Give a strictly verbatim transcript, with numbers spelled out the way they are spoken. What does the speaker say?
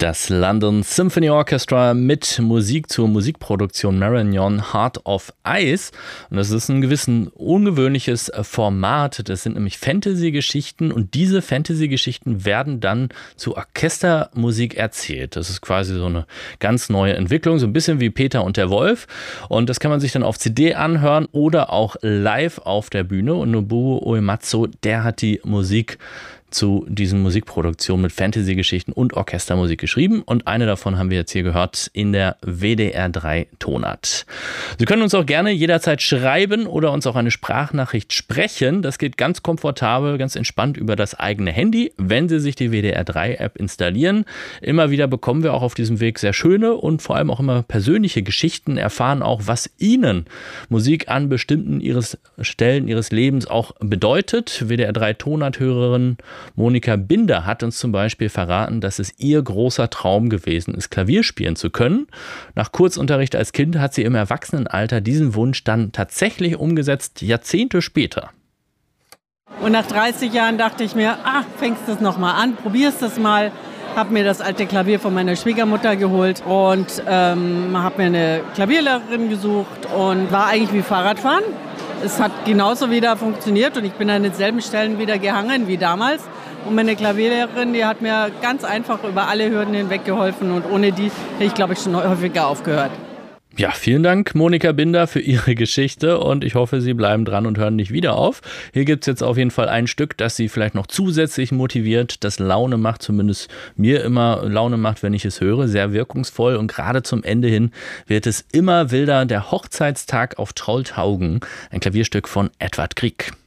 Das London Symphony Orchestra mit Musik zur Musikproduktion Marignon Heart of Ice. Und das ist ein gewissen ungewöhnliches Format. Das sind nämlich Fantasy-Geschichten und diese Fantasy-Geschichten werden dann zu Orchestermusik erzählt. Das ist quasi so eine ganz neue Entwicklung, so ein bisschen wie Peter und der Wolf. Und das kann man sich dann auf C D anhören oder auch live auf der Bühne. Und Nobuo Uematsu, der hat die Musik zu diesen Musikproduktionen mit Fantasy-Geschichten und Orchestermusik geschrieben und eine davon haben wir jetzt hier gehört in der W D R drei Tonart. Sie können uns auch gerne jederzeit schreiben oder uns auch eine Sprachnachricht sprechen. Das geht ganz komfortabel, ganz entspannt über das eigene Handy, wenn Sie sich die W D R drei App installieren. Immer wieder bekommen wir auch auf diesem Weg sehr schöne und vor allem auch immer persönliche Geschichten, erfahren auch, was Ihnen Musik an bestimmten ihres Stellen Ihres Lebens auch bedeutet. W D R drei Tonart-Hörerin Monika Binder hat uns zum Beispiel verraten, dass es ihr großer Traum gewesen ist, Klavier spielen zu können. Nach Kurzunterricht als Kind hat sie im Erwachsenenalter diesen Wunsch dann tatsächlich umgesetzt, Jahrzehnte später. Und nach dreißig Jahren dachte ich mir, ach, fängst du es nochmal an, probierst es mal. Habe mir das alte Klavier von meiner Schwiegermutter geholt und ähm, habe mir eine Klavierlehrerin gesucht und war eigentlich wie Fahrradfahren. Es hat genauso wieder funktioniert und ich bin an denselben Stellen wieder gehangen wie damals. Und meine Klavierlehrerin, die hat mir ganz einfach über alle Hürden hinweg geholfen und ohne die hätte ich, glaube ich, schon häufiger aufgehört. Ja, vielen Dank, Monika Binder, für Ihre Geschichte und ich hoffe, Sie bleiben dran und hören nicht wieder auf. Hier gibt es jetzt auf jeden Fall ein Stück, das Sie vielleicht noch zusätzlich motiviert, das Laune macht, zumindest mir immer Laune macht, wenn ich es höre, sehr wirkungsvoll und gerade zum Ende hin wird es immer wilder, der Hochzeitstag auf Trolltaugen, ein Klavierstück von Edvard Grieg.